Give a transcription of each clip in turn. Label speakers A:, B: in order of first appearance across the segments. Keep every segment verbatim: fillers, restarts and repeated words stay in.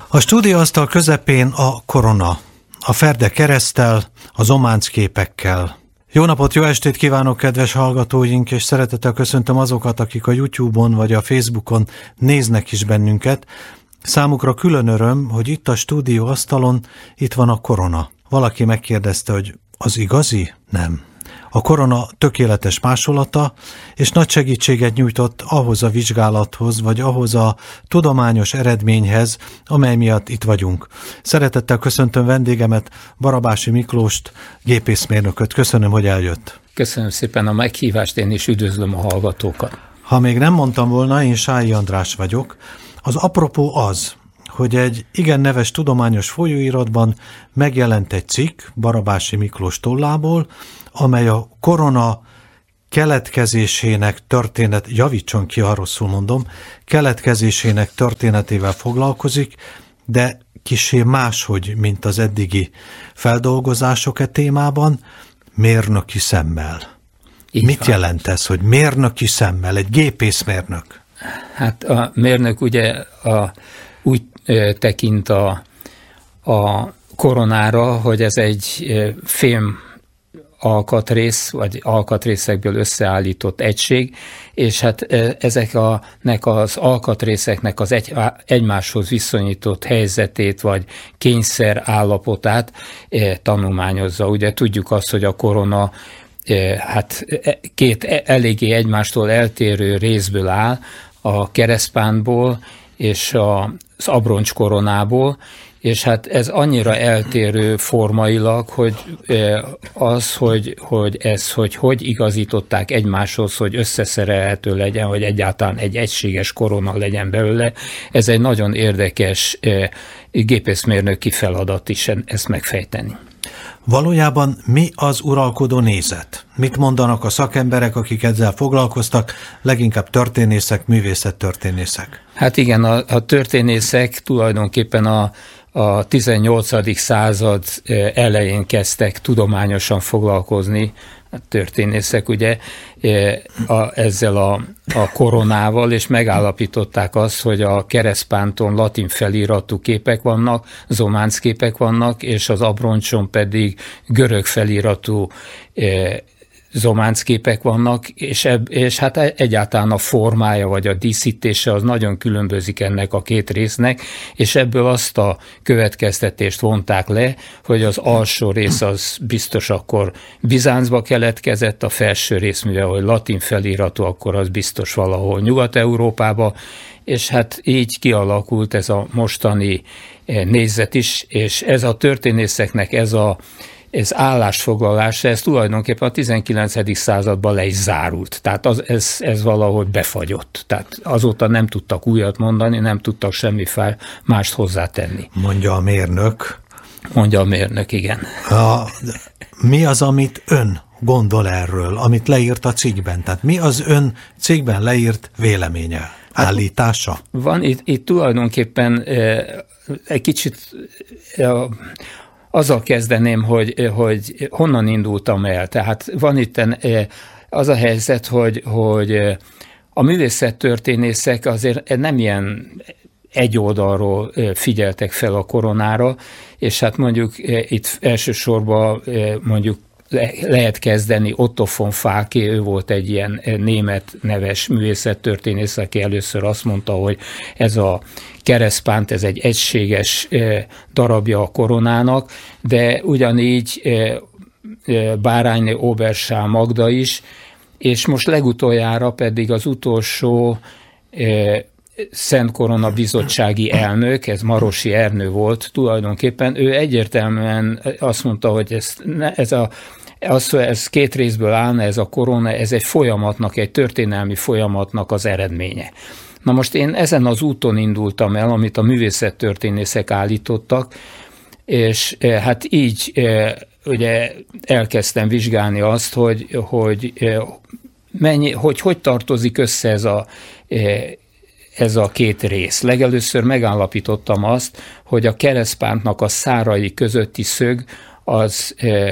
A: A stúdióasztal közepén a korona, a ferde kereszttel, a zománc képekkel. Jó napot, jó estét kívánok, kedves hallgatóink, és szeretettel köszöntöm azokat, akik a YouTube-on vagy a Facebookon néznek is bennünket. Számukra külön öröm, hogy itt a stúdióasztalon itt van a korona. Valaki megkérdezte, hogy az igazi? Nem. A korona tökéletes másolata, és nagy segítséget nyújtott ahhoz a vizsgálathoz, vagy ahhoz a tudományos eredményhez, amely miatt itt vagyunk. Szeretettel köszöntöm vendégemet, Barabási Miklóst, gépészmérnököt. Köszönöm, hogy eljött.
B: Köszönöm szépen a meghívást, én is üdvözlöm a hallgatókat.
A: Ha még nem mondtam volna, én Sályi András vagyok. Az apropó az, hogy egy igen neves tudományos folyóiratban megjelent egy cikk Barabási Miklós tollából, amely a korona keletkezésének történet, javítson ki, ha rosszul mondom, keletkezésének történetével foglalkozik, de kissé máshogy, mint az eddigi feldolgozások e témában, mérnöki szemmel. Így Mit van. jelent ez, hogy mérnöki szemmel, egy gépészmérnök?
B: Hát a mérnök ugye a, úgy e, tekint a, a koronára, hogy ez egy e, fém alkatrész, vagy alkatrészekből összeállított egység, és hát ezeknek az alkatrészeknek az egy, egymáshoz viszonyított helyzetét, vagy kényszer állapotát tanulmányozza. Ugye tudjuk azt, hogy a korona hát két eléggé egymástól eltérő részből áll, a keresztpántból és az abroncskoronából, és hát ez annyira eltérő formailag, hogy az, hogy, hogy ez, hogy hogy igazították egymáshoz, hogy összeszerelhető legyen, hogy egyáltalán egy egységes korona legyen belőle, ez egy nagyon érdekes gépészmérnöki feladat is ezt megfejteni.
A: Valójában mi az uralkodó nézet? Mit mondanak a szakemberek, akik ezzel foglalkoztak, leginkább történészek, művészettörténészek?
B: Hát igen, a, a történészek tulajdonképpen a A tizennyolcadik század elején kezdtek tudományosan foglalkozni, a történészek ugye a, ezzel a, a koronával, és megállapították azt, hogy a keresztpánton latin feliratú képek vannak, zománc képek vannak, és az abroncson pedig görög feliratú zománc képek vannak, és, eb, és hát egyáltalán a formája vagy a díszítése az nagyon különbözik ennek a két résznek, és ebből azt a következtetést vonták le, hogy az alsó rész az biztos akkor Bizáncba keletkezett, a felső rész, mivel hogy latin feliratú, akkor az biztos valahol Nyugat-Európába, és hát így kialakult ez a mostani nézet is, és ez a történészeknek ez a ez állásfoglalása, ez tulajdonképpen a tizenkilencedik században le is zárult. Tehát az, ez, ez valahogy befagyott. Tehát azóta nem tudtak újat mondani, nem tudtak semmi mást hozzátenni.
A: Mondja a mérnök.
B: Mondja a mérnök, igen.
A: A, mi az, amit ön gondol erről, amit leírt a cikkben? Tehát mi az ön cikkben leírt véleménye, állítása?
B: Hát van itt, itt tulajdonképpen eh, egy kicsit eh, azzal kezdeném, hogy, hogy honnan indultam el. Tehát van itt az a helyzet, hogy, hogy a művészettörténészek azért nem ilyen egy oldalról figyeltek fel a koronára, és hát mondjuk itt elsősorban mondjuk lehet kezdeni Otto von Falke, ő volt egy ilyen német neves művészettörténész, aki először azt mondta, hogy ez a keresztpánt, ez egy egységes darabja a koronának, de ugyanígy Bárányi Obersá Magda is, és most legutoljára pedig az utolsó Szent Korona bizottsági elnök, ez Marosi Ernő volt tulajdonképpen, ő egyértelműen azt mondta, hogy ez, ez a Az, ez két részből állna, ez a korona, ez egy folyamatnak, egy történelmi folyamatnak az eredménye. Na most én ezen az úton indultam el, amit a művészettörténészek állítottak, és hát így ugye elkezdtem vizsgálni azt, hogy hogy, mennyi, hogy, hogy tartozik össze ez a, ez a két rész. Legelőször megállapítottam azt, hogy a keresztpántnak a szárai közötti szög az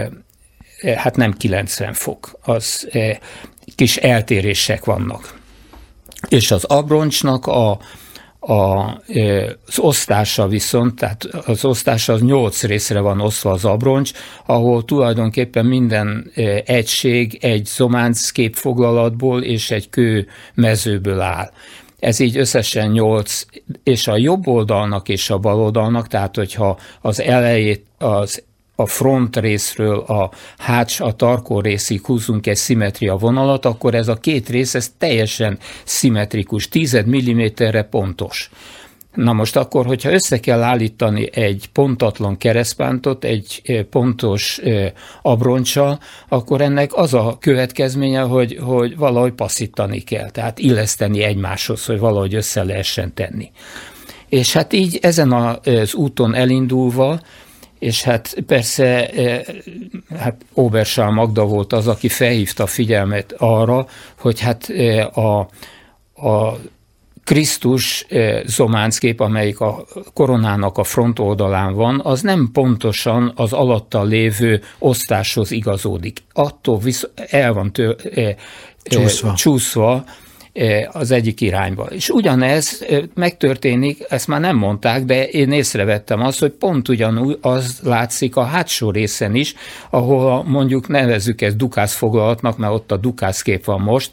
B: hát nem kilencven fok, az kis eltérések vannak. És az abroncsnak a, az osztása viszont, tehát az osztása az nyolc részre van osztva az abroncs, ahol tulajdonképpen minden egység egy zománc képfoglalatból és egy kő mezőből áll. Ez így összesen nyolc, és a jobb oldalnak és a bal oldalnak, tehát hogyha az elejét, az a front részről a háts, a tarkó részig húzunk egy szimmetria vonalat, akkor ez a két rész ez teljesen szimmetrikus, tized milliméterre pontos. Na most akkor, hogyha össze kell állítani egy pontatlan keresztpántot, egy pontos abroncsal, akkor ennek az a következménye, hogy, hogy valahogy passzítani kell, tehát illeszteni egymáshoz, hogy valahogy össze lehessen tenni. És hát így ezen az úton elindulva, és hát persze hát Obersál Magda volt az, aki felhívta a figyelmet arra, hogy hát a, a Krisztus zománckép, amelyik a koronának a front oldalán van, az nem pontosan az alatta lévő osztáshoz igazódik. Attól visz, el van tő,
A: csúszva.
B: csúszva az egyik irányba. És ugyanez megtörténik, ezt már nem mondták, de én észrevettem azt, hogy pont ugyanúgy az látszik a hátsó részen is, ahol mondjuk nevezzük ezt dukászfoglalatnak, mert ott a dukászkép van most,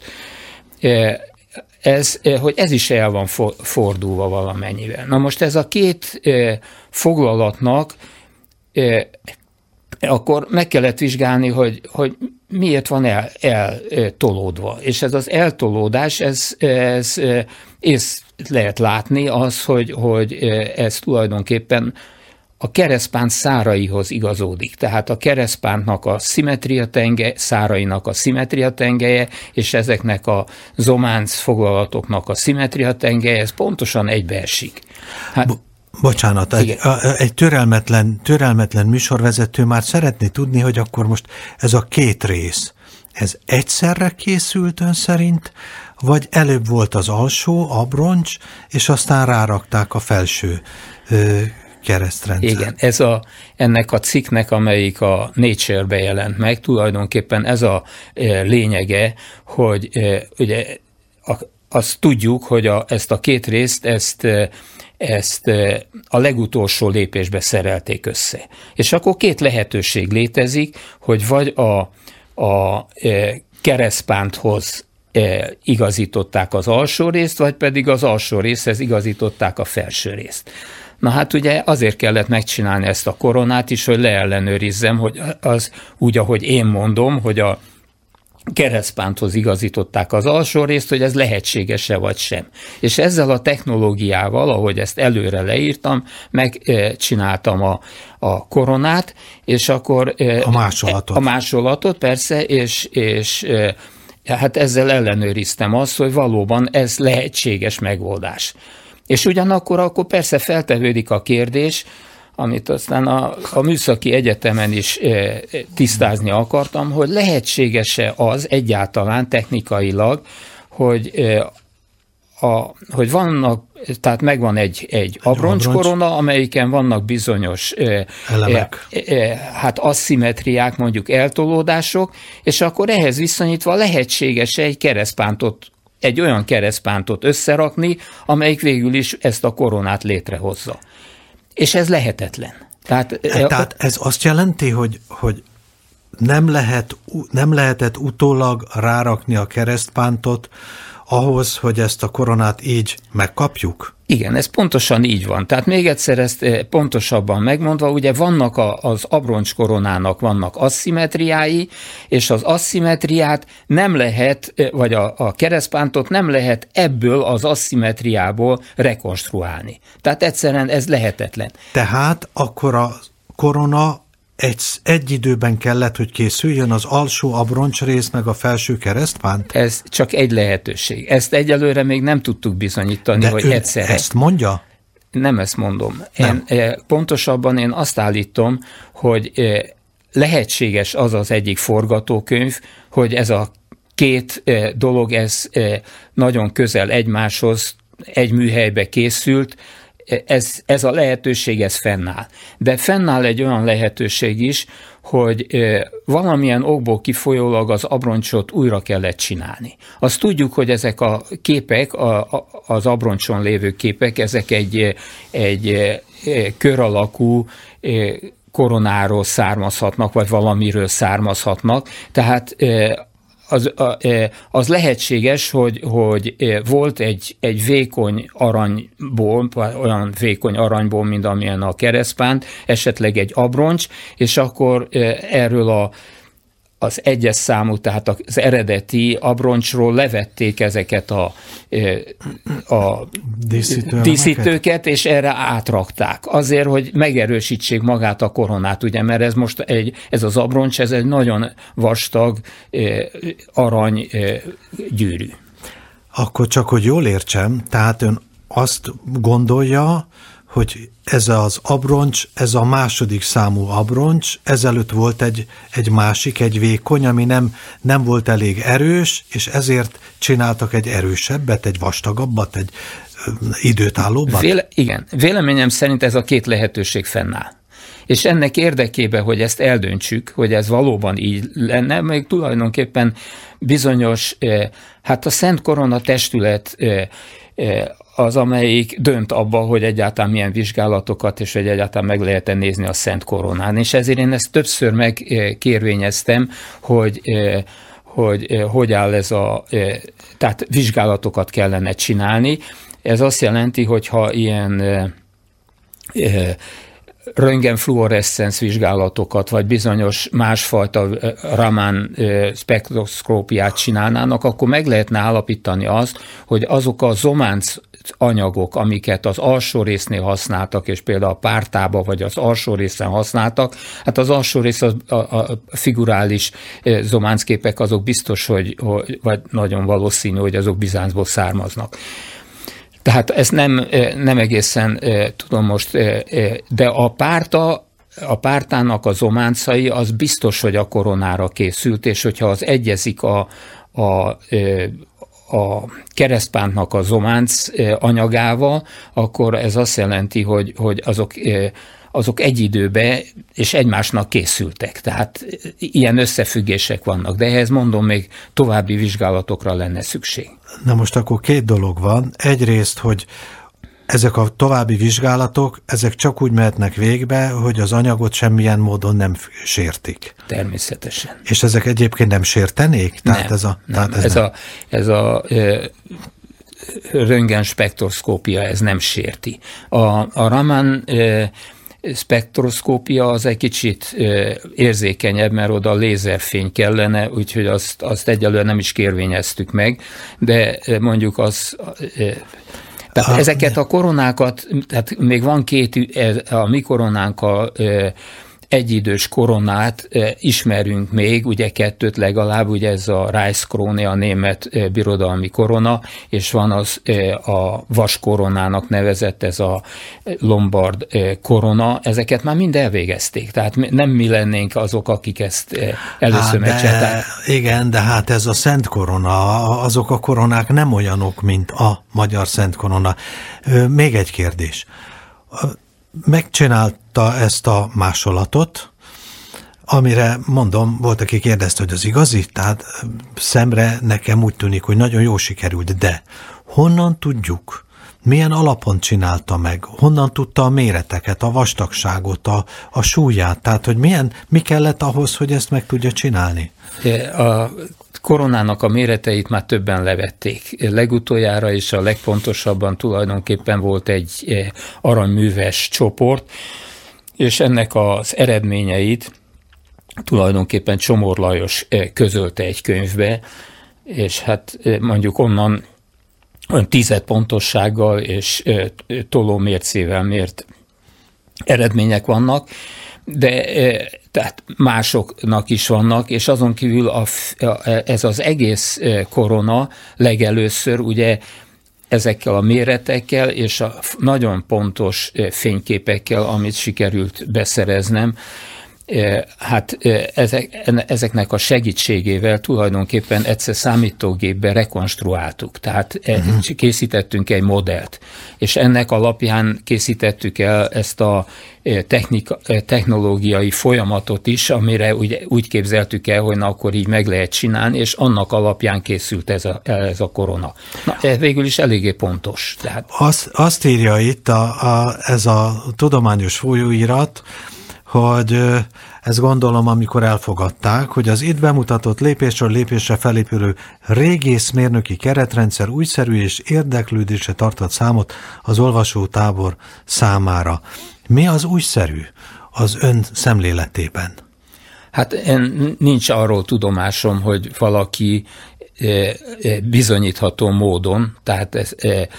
B: ez, hogy ez is el van fordulva valamennyivel. Na most ez a két foglalatnak akkor meg kellett vizsgálni, hogy, hogy miért van el, eltolódva. És ez az eltolódás, ez, ez, ez lehet látni az, hogy, hogy ez tulajdonképpen a keresztpánt száraihoz igazódik. Tehát a keresztpántnak a szimmetria tengelye, szárainak a szimmetria tengelye, és ezeknek a zománc foglalatoknak a szimmetria tengelye, ez pontosan egybeesik. Hát,
A: Bo- bocsánat, egy, egy türelmetlen, türelmetlen műsorvezető már szeretné tudni, hogy akkor most ez a két rész, ez egyszerre készült ön szerint, vagy előbb volt az alsó abroncs, és aztán rárakták a felső ö, keresztrendszer.
B: Igen, ez a, ennek a cikknek, amelyik a Nature-be jelent meg, tulajdonképpen ez a e, lényege, hogy e, ugye a, azt tudjuk, hogy a, ezt a két részt, ezt, e, ezt e, a legutolsó lépésbe szerelték össze. És akkor két lehetőség létezik, hogy vagy a, a e, keresztpánthoz e, igazították az alsó részt, vagy pedig az alsó részhez igazították a felső részt. Na hát ugye azért kellett megcsinálni ezt a koronát is, hogy leellenőrizzem, hogy az úgy, ahogy én mondom, hogy a keresztpánthoz igazították az alsó részt, hogy ez lehetséges-e vagy sem. És ezzel a technológiával, ahogy ezt előre leírtam, megcsináltam a, a koronát, és akkor...
A: A másolatot.
B: A másolatot, persze, és... és hát ezzel ellenőriztem azt, hogy valóban ez lehetséges megoldás. És ugyanakkor akkor persze feltevődik a kérdés, amit aztán a, a Műszaki Egyetemen is e, tisztázni akartam, hogy lehetséges-e az egyáltalán technikailag, hogy, e, a, hogy vannak, tehát megvan egy, egy abroncskorona, amelyiken vannak bizonyos e,
A: elemek.
B: E, e, hát aszimmetriák, mondjuk eltolódások, és akkor ehhez viszonyítva lehetséges-e egy keresztpántot egy olyan keresztpántot összerakni, amelyik végül is ezt a koronát létrehozza. És ez lehetetlen. Tehát,
A: Tehát ez azt jelenti, hogy, hogy nem, lehet, nem lehetett utólag rárakni a keresztpántot ahhoz, hogy ezt a koronát így megkapjuk?
B: Igen, ez pontosan így van. Tehát még egyszer ezt pontosabban megmondva, ugye vannak a, az abroncskoronának vannak aszimmetriái, és az aszimmetriát nem lehet, vagy a, a keresztpántot nem lehet ebből az aszimmetriából rekonstruálni. Tehát egyszerűen ez lehetetlen.
A: Tehát akkor a korona egy, egy időben kellett, hogy készüljön az alsó abroncsrész meg a felső keresztpánt?
B: Ez csak egy lehetőség. Ezt egyelőre még nem tudtuk bizonyítani,
A: De
B: hogy
A: ön
B: egyszerre.
A: ezt mondja?
B: Nem ezt mondom.
A: Nem.
B: Én, pontosabban én azt állítom, hogy lehetséges az az egyik forgatókönyv, hogy ez a két dolog, ez nagyon közel egymáshoz, egy műhelybe készült, Ez, ez a lehetőség, ez fennáll. De fennáll egy olyan lehetőség is, hogy valamilyen okból kifolyólag az abroncsot újra kellett csinálni. Azt tudjuk, hogy ezek a képek, az abroncson lévő képek, ezek egy, egy kör alakú koronáról származhatnak, vagy valamiről származhatnak, tehát Az, az lehetséges, hogy, hogy volt egy, egy vékony aranyból, olyan vékony aranyból, mint amilyen a keresztpánt, esetleg egy abroncs, és akkor erről a, az egyes számú, tehát az eredeti abroncsról levették ezeket a, a díszítőket, és erre átrakták. Azért, hogy megerősítsék magát a koronát, ugye, mert ez most egy, ez az abroncs, ez egy nagyon vastag arany gyűrű.
A: Akkor csak, hogy jól értsem, tehát ön azt gondolja, hogy ez az abroncs, ez a második számú abroncs, ezelőtt volt egy, egy másik, egy vékony, ami nem, nem volt elég erős, és ezért csináltak egy erősebbet, egy vastagabbat, egy ö, időtállóbbat?
B: Véle, igen, véleményem szerint ez a két lehetőség fennáll. És ennek érdekében, hogy ezt eldöntsük, hogy ez valóban így lenne, még tulajdonképpen bizonyos, hát a Szent Korona testület az, amelyik dönt abba, hogy egyáltalán milyen vizsgálatokat, és hogy egyáltalán meg lehet nézni a Szent Koronán. És ezért én ezt többször megkérvényeztem, hogy hogy hogy áll ez a, tehát vizsgálatokat kellene csinálni. Ez azt jelenti, hogy ha ilyen röntgenfluoreszcenc vizsgálatokat, vagy bizonyos másfajta Raman spektroszkópiát csinálnának, akkor meg lehetne állapítani azt, hogy azok a zománc anyagok, amiket az alsó résznél használtak, és például a pártába vagy az alsó részen használtak, hát az alsó rész, a, a, a figurális zománcképek, azok biztos, hogy, hogy vagy nagyon valószínű, hogy azok Bizáncból származnak. Tehát ezt nem, nem egészen tudom most, de a párta, a pártának a zománcai, az biztos, hogy a koronára készült, és hogyha az egyezik a, a, a keresztpántnak a zománc anyagával, akkor ez azt jelenti, hogy, hogy azok, azok egy időben és egymásnak készültek. Tehát ilyen összefüggések vannak, de ehhez mondom, még további vizsgálatokra lenne szükség.
A: Na most akkor két dolog van. Egyrészt, hogy ezek a további vizsgálatok, ezek csak úgy mehetnek végbe, hogy az anyagot semmilyen módon nem sértik.
B: Természetesen.
A: És ezek egyébként nem sértenék? Tehát
B: nem,
A: ez a,
B: nem.
A: Tehát ez,
B: ez,
A: nem.
B: a, ez a e, röntgenspektroszkópia, ez nem sérti. A, a Raman e, spektroszkópia az egy kicsit érzékenyebb, mert oda lézerfény kellene, úgyhogy azt, azt egyelőre nem is kérvényeztük meg, de mondjuk az... Tehát ah, ezeket a koronákat, tehát még van két, a mi koronánkkal egyidős koronát ismerünk még, ugye kettőt legalább, ugye ez a Reichskrone, a német birodalmi korona, és van az a vaskoronának nevezett, ez a lombard korona, ezeket már mind elvégezték, tehát nem mi lennénk azok, akik ezt először megcsinálták.
A: Igen, de hát ez a Szent Korona, azok a koronák nem olyanok, mint a magyar Szent Korona. Még egy kérdés. Megcsinálta ezt a másolatot, amire mondom, volt, aki kérdezte, hogy az igazi, tehát szemre nekem úgy tűnik, hogy nagyon jó sikerült, de honnan tudjuk, milyen alapon csinálta meg, honnan tudta a méreteket, a vastagságot, a, a súlyát, tehát hogy milyen, mi kellett ahhoz, hogy ezt meg tudja csinálni?
B: A koronának a méreteit már többen levették. Legutoljára és a legpontosabban tulajdonképpen volt egy aranyműves csoport, és ennek az eredményeit tulajdonképpen Csomor Lajos közölte egy könyvbe, és hát mondjuk onnan olyan tized pontossággal és tolómércével mért eredmények vannak, de tehát másoknak is vannak, és azon kívül a, ez az egész korona legelőször ugye ezekkel a méretekkel és a nagyon pontos fényképekkel, amit sikerült beszereznem, Hát ezek, ezeknek a segítségével tulajdonképpen egyszer számítógépbe rekonstruáltuk, tehát uh-huh. készítettünk egy modellt, és ennek alapján készítettük el ezt a technika, technológiai folyamatot is, amire úgy, úgy képzeltük el, hogy na akkor így meg lehet csinálni, és annak alapján készült ez a, ez a korona. Na, ez végül is eléggé pontos. Tehát...
A: Azt, azt írja itt a, a, ez a tudományos folyóirat, hogy ezt gondolom, amikor elfogadták, hogy az itt bemutatott lépésről lépésre felépülő régészmérnöki keretrendszer újszerű és érdeklődésre tartott számot az olvasótábor számára. Mi az újszerű az ön szemléletében?
B: Hát én, nincs arról tudomásom, hogy valaki bizonyítható módon, tehát ez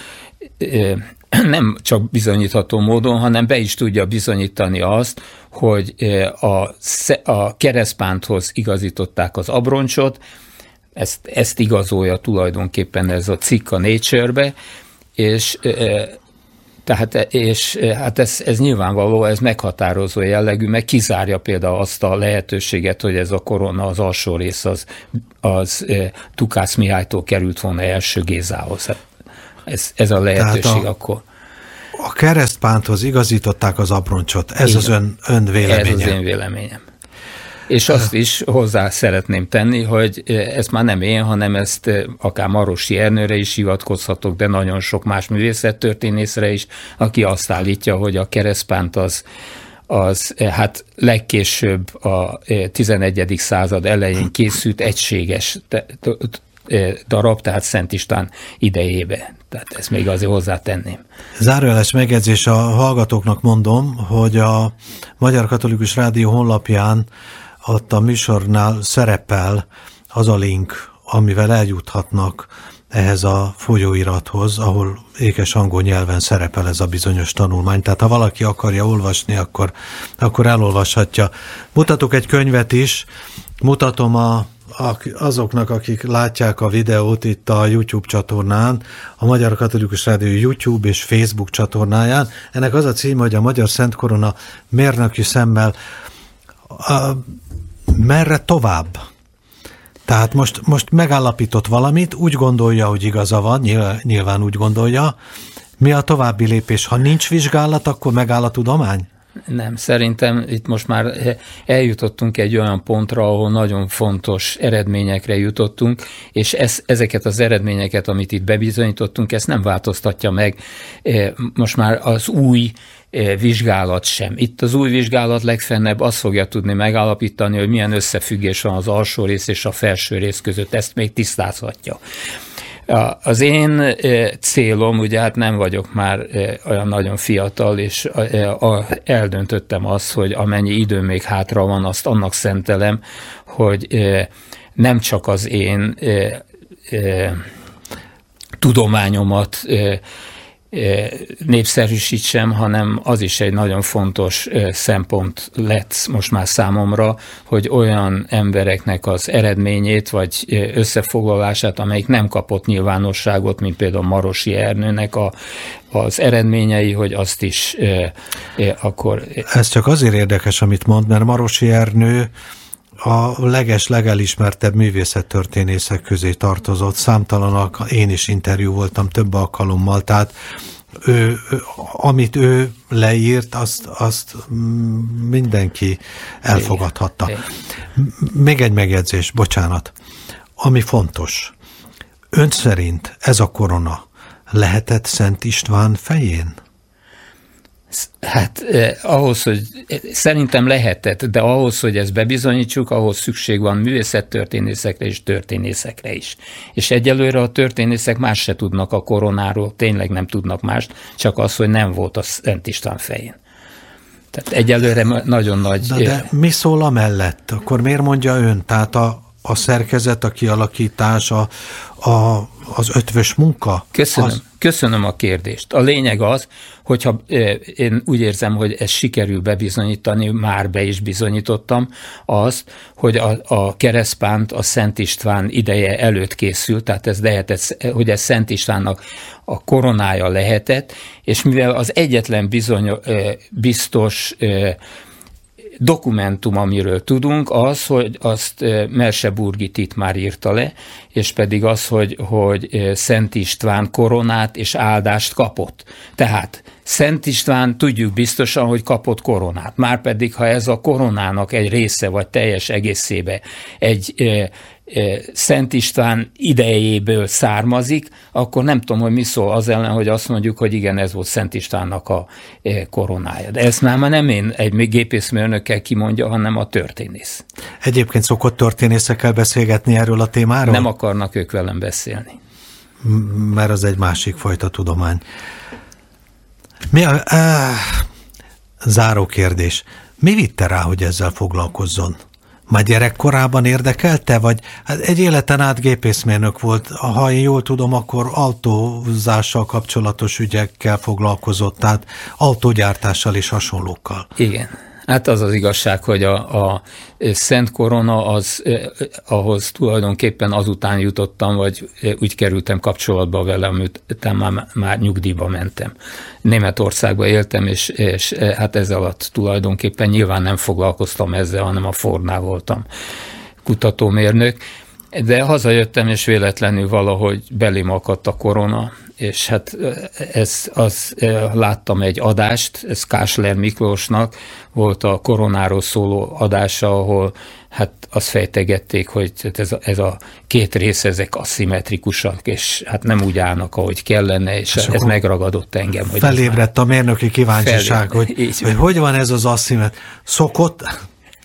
B: nem csak bizonyítható módon, hanem be is tudja bizonyítani azt, hogy a, a keresztpánthoz igazították az abroncsot, ezt, ezt igazolja tulajdonképpen ez a cikk a Nature-be, és, tehát, és hát ez, ez nyilvánvaló, ez meghatározó jellegű, meg kizárja például azt a lehetőséget, hogy ez a korona, az alsó rész az, az Tukács Mihálytól került volna első Gézához. Ez, ez a lehetőség a, akkor.
A: A keresztpánthoz igazították az abroncsot. Ez igen, az ön, ön véleménye.
B: Ez az én véleményem. És azt is hozzá szeretném tenni, hogy ezt már nem én, hanem ezt akár Marosi Ernőre is hivatkozhatok, de nagyon sok más művészettörténészre is, aki azt állítja, hogy a keresztpánt az, az hát legkésőbb a tizenegyedik század elején készült egységes darab, tehát Szent István idejébe. Tehát ezt még azért hozzátenném.
A: Zárójeles megjegyzés, a hallgatóknak mondom, hogy a Magyar Katolikus Rádió honlapján ott a műsornál szerepel az a link, amivel eljuthatnak ehhez a folyóirathoz, ahol ékes angol nyelven szerepel ez a bizonyos tanulmány. Tehát ha valaki akarja olvasni, akkor, akkor elolvashatja. Mutatok egy könyvet is, mutatom a azoknak, akik látják a videót itt a YouTube csatornán, a Magyar Katolikus Rádió YouTube és Facebook csatornáján. Ennek az a címe, hogy a Magyar Szent Korona mérnöki szemmel a, merre tovább. Tehát most, most megállapított valamit, úgy gondolja, hogy igaza van, nyilván, nyilván úgy gondolja. Mi a további lépés? Ha nincs vizsgálat, akkor megáll a tudomány?
B: Nem, szerintem itt most már eljutottunk egy olyan pontra, ahol nagyon fontos eredményekre jutottunk, és ez, ezeket az eredményeket, amit itt bebizonyítottunk, ezt nem változtatja meg most már az új vizsgálat sem. Itt az új vizsgálat legfennebb azt fogja tudni megállapítani, hogy milyen összefüggés van az alsó rész és a felső rész között, ezt még tisztázhatja. Az én célom, ugye hát nem vagyok már olyan nagyon fiatal, és eldöntöttem azt, hogy amennyi idő még hátra van, azt annak szentelem, hogy nem csak az én tudományomat népszerűsítsem, hanem az is egy nagyon fontos szempont lett most már számomra, hogy olyan embereknek az eredményét, vagy összefoglalását, amelyik nem kapott nyilvánosságot, mint például Marosi Ernőnek a, az eredményei, hogy azt is e, e, akkor...
A: Ez csak azért érdekes, amit mond, mert Marosi Ernő a leges, legelismertebb művészettörténészek közé tartozott, számtalanak, én is interjú voltam több alkalommal, tehát ő, amit ő leírt, azt, azt mindenki elfogadhatta. Még egy megjegyzés, bocsánat, ami fontos. Ön szerint ez a korona lehetett Szent István fején?
B: Hát eh, ahhoz, hogy szerintem lehetett, de ahhoz, hogy ezt bebizonyítsuk, ahhoz szükség van művészettörténészekre és történészekre is. És egyelőre a történészek más se tudnak a koronáról, tényleg nem tudnak mást, csak az, hogy nem volt a Szent István fején. Tehát egyelőre nagyon nagy...
A: De, de mi szól amellett? Akkor miért mondja ön? Tehát a, a szerkezet, a kialakítás, a, a, az ötvös munka?
B: Köszönöm.
A: Az...
B: Köszönöm a kérdést. A lényeg az, hogyha én úgy érzem, hogy ezt sikerül bebizonyítani, már be is bizonyítottam azt, hogy a, a keresztpánt a Szent István ideje előtt készült, tehát ez lehetett, hogy ez Szent Istvánnak a koronája lehetett, és mivel az egyetlen bizony, biztos dokumentum, amiről tudunk, az, hogy azt Merseburgi Tit már írta le, és pedig az, hogy, hogy Szent István koronát és áldást kapott. Tehát Szent István tudjuk biztosan, hogy kapott koronát. Márpedig, ha ez a koronának egy része, vagy teljes egészébe egy e, e, Szent István idejéből származik, akkor nem tudom, hogy mi szól az ellen, hogy azt mondjuk, hogy igen, ez volt Szent Istvánnak a e, koronája. De ezt már nem én egy gépészmérnökkel kimondja, hanem a történész.
A: Egyébként szokott történészekkel beszélgetni erről a témáról?
B: Nem akarnak ők velem beszélni.
A: Mert az egy másik fajta tudomány. Mi a, á, záró kérdés. Mi vitte rá, hogy ezzel foglalkozzon? Már gyerekkorában érdekelte, vagy hát egy életen át gépészmérnök volt, ha én jól tudom, akkor autózással kapcsolatos ügyekkel foglalkozott, tehát autógyártással és hasonlókkal.
B: Igen. Hát az az igazság, hogy a, a Szent Korona, az, ahhoz tulajdonképpen azután jutottam, vagy úgy kerültem kapcsolatba vele, miután már, már nyugdíjba mentem. Németországba éltem, és, és hát ez alatt tulajdonképpen nyilván nem foglalkoztam ezzel, hanem a Fordnál voltam kutatómérnök. De hazajöttem, és véletlenül valahogy belém akadt a korona, és hát ez, az, láttam egy adást, ez Kásler Miklósnak volt a koronáról szóló adása, ahol hát azt fejtegették, hogy ez a, ez a két rész, ezek aszimmetrikusak, és hát nem úgy állnak, ahogy kellene, és, és ez megragadott engem. Hogy
A: felébredt a mérnöki kíváncsiság, hogy, hogy hogy van ez az aszimmet. Szokott...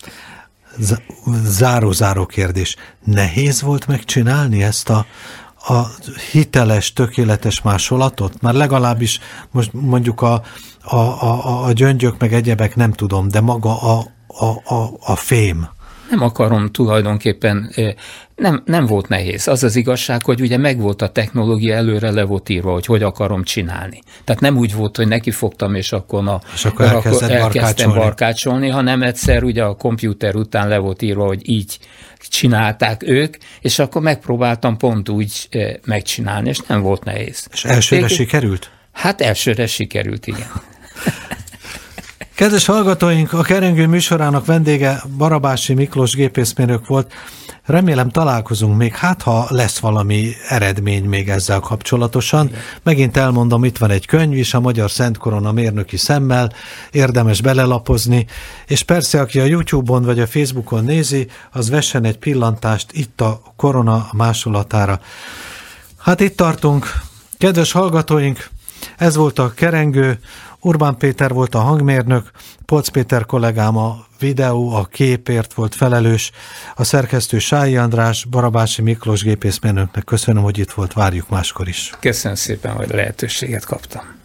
A: Záró-záró kérdés. Nehéz volt megcsinálni ezt a, a hiteles, tökéletes másolatot? Már legalábbis most mondjuk a, a, a, a gyöngyök meg egyebek nem tudom, de maga a, a, a, a fém.
B: Nem akarom tulajdonképpen, nem, nem volt nehéz. Az az igazság, hogy ugye megvolt a technológia, előre le volt írva, hogy hogy akarom csinálni. Tehát nem úgy volt, hogy nekifogtam, és akkor, na,
A: és akkor elkezdtem barkácsolni.
B: barkácsolni, hanem egyszer ugye a komputer után le volt írva, hogy így csinálták ők, és akkor megpróbáltam pont úgy megcsinálni, és nem volt nehéz.
A: És elsőre Tég... sikerült?
B: Hát elsőre sikerült, igen.
A: Kedves hallgatóink, a Kerengő műsorának vendége Barabási Miklós gépészmérnök volt. Remélem találkozunk még, hát ha lesz valami eredmény még ezzel kapcsolatosan. Igen. Megint elmondom, itt van egy könyv is, a Magyar Szent Korona mérnöki szemmel, érdemes belelapozni, és persze, aki a YouTube-on vagy a Facebookon nézi, az vessen egy pillantást itt a korona másolatára. Hát itt tartunk. Kedves hallgatóink, ez volt a Kerengő, Urbán Péter volt a hangmérnök, Polc Péter kollégám a videó, a képért volt felelős, a szerkesztő Sályi András, Barabási Miklós gépészmérnöknek köszönöm, hogy itt volt, várjuk máskor is.
B: Köszönöm szépen, hogy lehetőséget kaptam.